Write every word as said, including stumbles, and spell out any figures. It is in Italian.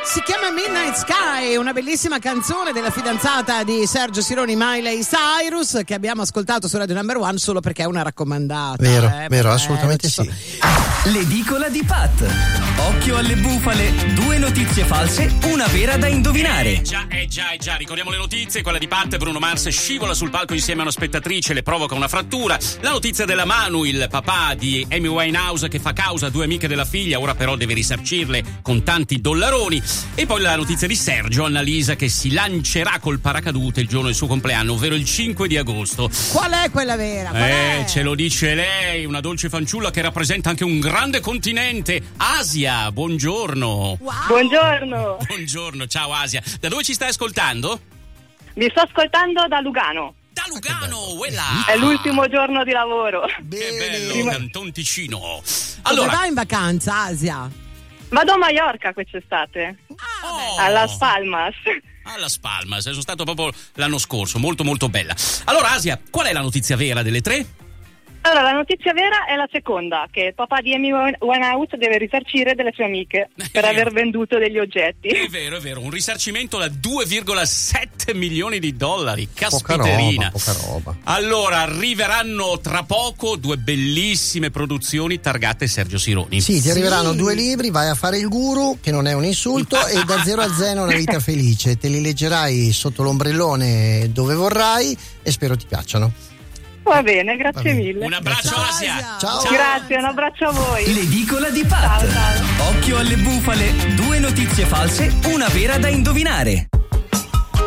Si chiama Midnight Sky, una bellissima canzone della fidanzata di Sergio Sironi, Miley Cyrus, che abbiamo ascoltato su Radio Number One solo perché è una raccomandata. Vero, eh, vero, eh, assolutamente so. sì. L'edicola di Pat. Occhio alle bufale, due notizie false, una vera da indovinare. Eh già, eh già, eh già, ricordiamo le notizie. Quella di Pat: Bruno Mars scivola sul palco insieme a una spettatrice, le provoca una frattura. La notizia della Manu, il papà di Amy Winehouse, che fa causa a due amiche della figlia, ora però deve risarcirle con tanti dollaroni. E poi la notizia di Sergio, Annalisa, che si lancerà col paracadute il giorno del suo compleanno, ovvero il cinque di agosto. Qual è quella vera? Qual eh, è? ce lo dice lei, una dolce fanciulla che rappresenta anche un grande continente, Asia. Buongiorno. Wow. Buongiorno, Buongiorno, ciao Asia. Da dove ci stai ascoltando? vi sto ascoltando da Lugano. Da Lugano, quella. È l'ultimo giorno di lavoro. Che bello, Prima- Canton Ticino. Dove Allora, vai in vacanza, Asia? Vado a Maiorca quest'estate, oh, a Las Palmas. a Las Palmas, sono stato proprio l'anno scorso, molto molto bella. Allora Asia, qual è la notizia vera delle tre? Allora, la notizia vera è la seconda, che il papà di Amy Winehouse deve risarcire delle sue amiche per aver venduto degli oggetti. È vero, è vero, un risarcimento da due virgola sette milioni di dollari, Poca caspiterina. roba, poca roba. Allora, arriveranno tra poco due bellissime produzioni targate Sergio Sironi. Sì, ti arriveranno Sì. due libri, Vai a fare il guru, che non è un insulto, e Da zero a zen una vita felice. Te li leggerai sotto l'ombrellone dove vorrai e spero ti piacciono. Va bene, grazie Va bene. mille. Un abbraccio Ciao, Asia. Asia. Ciao. Grazie, un abbraccio a voi. L'edicola di Pat. Ciao, ciao. Occhio alle bufale, due notizie false, una vera da indovinare.